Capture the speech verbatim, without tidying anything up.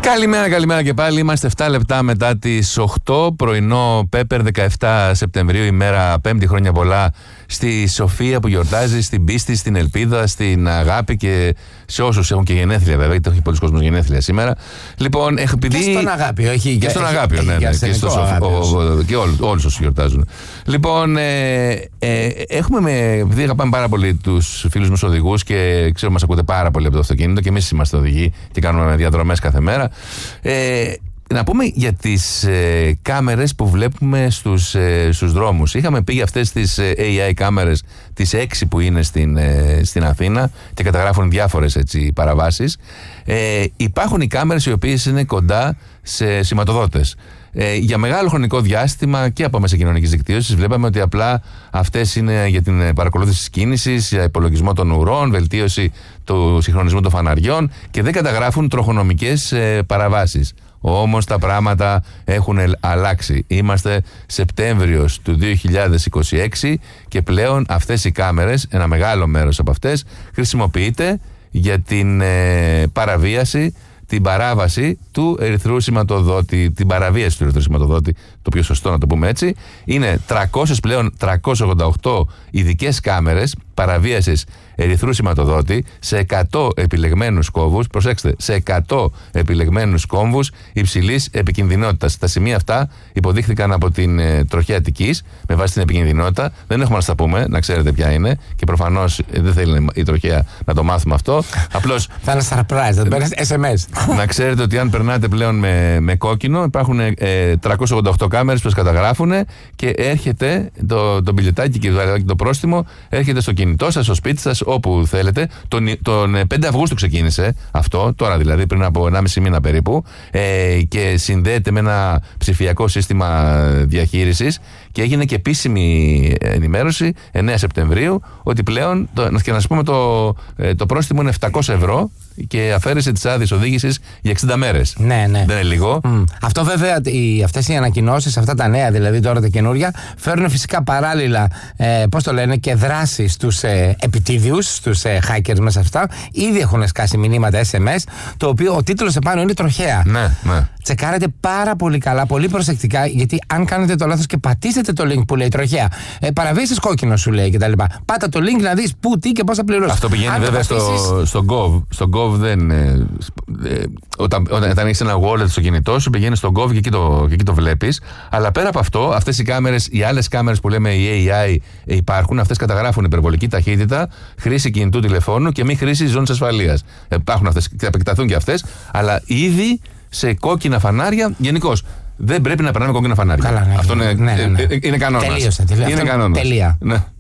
Καλημέρα, καλημέρα και πάλι. Είμαστε επτά λεπτά μετά τις οκτώ, πρωινό Πέπερ, δεκαεφτά Σεπτεμβρίου, ημέρα Πέμπτη, χρόνια πολλά στη Σοφία που γιορτάζει, στην πίστη, στην ελπίδα, στην αγάπη και σε όσους έχουν και γενέθλια, βέβαια, γιατί έχει πολλοί κόσμος γενέθλια σήμερα. Λοιπόν, επειδή... Και στον Αγάπη, όχι. Και στον Αγάπη, ναι, ναι, και, στο Σοφ... και όλους, όλους όσους γιορτάζουν. Λοιπόν, ε, ε, έχουμε με... επειδή αγαπάμε πάρα πολύ τους φίλους μας οδηγούς και ξέρω μας ακούτε πάρα πολύ από το αυτοκίνητο και εμείς είμαστε οδηγοί και κάνουμε διαδρομές κάθε μέρα. Ε, να πούμε για τις ε, κάμερες που βλέπουμε στους, ε, στους δρόμους. Είχαμε πει για αυτές τις ε, έι άι κάμερες, τις έξι που είναι στην, ε, στην Αθήνα και καταγράφουν διάφορες έτσι, παραβάσεις. Ε, υπάρχουν οι κάμερες οι οποίες είναι κοντά σε σηματοδότες. Ε, για μεγάλο χρονικό διάστημα και από μέσα κοινωνικής δικτύωσης βλέπαμε ότι απλά αυτές είναι για την παρακολούθηση της κίνησης, για υπολογισμό των ουρών, βελτίωση του συγχρονισμού των φαναριών και δεν καταγράφουν τροχονομικές ε, παραβάσεις. Όμως τα πράγματα έχουν αλλάξει. Είμαστε Σεπτέμβριος του δύο χιλιάδες είκοσι έξι και πλέον αυτές οι κάμερες, ένα μεγάλο μέρος από αυτές, χρησιμοποιείται για την ε, παραβίαση, την παράβαση του ερυθρού σηματοδότη, την παραβίαση του ερυθρού σηματοδότη, το πιο σωστό να το πούμε έτσι. Είναι τριακόσιες πλέον τριακόσιες ογδόντα οκτώ ειδικές κάμερες παραβίασης ερυθρού σηματοδότη σε εκατό επιλεγμένους κόμβους. Προσέξτε, σε εκατό επιλεγμένους κόμβους υψηλής επικινδυνότητας. Τα σημεία αυτά υποδείχθηκαν από την ε, τροχέα Αττικής με βάση την επικινδυνότητα. Δεν έχουμε να στα πούμε, να ξέρετε ποια είναι και προφανώς ε, δεν θέλει η τροχέα να το μάθουμε αυτό. Απλώς. Θα είναι surprise, θα το παίρνεις ες εμ ες. Να ξέρετε ότι αν περνάτε πλέον με, με κόκκινο, υπάρχουν ε, τριακόσιες ογδόντα οκτώ κάμερες που σας καταγράφουν και έρχεται το, το μπιλετάκι και το, το πρόστιμο, έρχεται στο κινητό σας, στο σπίτι σας, όπου θέλετε. Τον, τον πέντε Αυγούστου ξεκίνησε αυτό, τώρα δηλαδή πριν από ενάμιση μήνα περίπου, ε, και συνδέεται με ένα ψηφιακό σύστημα διαχείρισης και έγινε και επίσημη ενημέρωση εννέα Σεπτεμβρίου ότι πλέον, το, και να σας πούμε, το, το πρόστιμο είναι επτακόσια ευρώ και αφαίρεσε τις άδειες οδήγησης για εξήντα μέρες. Ναι, ναι. Δεν είναι λίγο. Mm. Αυτό βέβαια, οι, αυτές οι ανακοινώσεις, αυτά τα νέα δηλαδή τώρα τα καινούρια, φέρνουν φυσικά παράλληλα, ε, πώς το λένε, και δράσεις στους ε, επιτίδιους, στους ε, hackers μέσα αυτά. Ήδη έχουν σκάσει μηνύματα ες εμ ες, το οποίο ο τίτλος επάνω είναι τροχέα. Ναι, ναι. Τσεκάρετε πάρα πολύ καλά, πολύ προσεκτικά, γιατί αν κάνετε το λάθος και πατήσετε το link που λέει τροχέα, ε, παραβίασες κόκκινο σου λέει κτλ. Πάτα το link να δεις πού, τι και πώς θα πληρώσεις. Αυτό πηγαίνει αν βέβαια πατήσεις... στο, στο Gov. Στο Gov δεν. Ε, ε, όταν όταν έχεις ένα wallet στο κινητό σου, πηγαίνει στο Gov και εκεί το, και εκεί το βλέπεις. Αλλά πέρα από αυτό, αυτές οι κάμερες, οι άλλες κάμερες που λέμε οι έι άι υπάρχουν, αυτές καταγράφουν υπερβολική ταχύτητα, χρήση κινητού τηλεφώνου και μη χρήση ζώνης ασφαλείας. Υπάρχουν αυτές, θα επεκταθούν και αυτές, αλλά ήδη σε κόκκινα φανάρια γενικώς. Δεν πρέπει να περνάμε κόκκινα φανάρια. Καλά, ναι, αυτό είναι, ναι, ναι, ναι. είναι κανόνας. Τελείωσε. Είναι κανόνας. Τελεία. Ναι.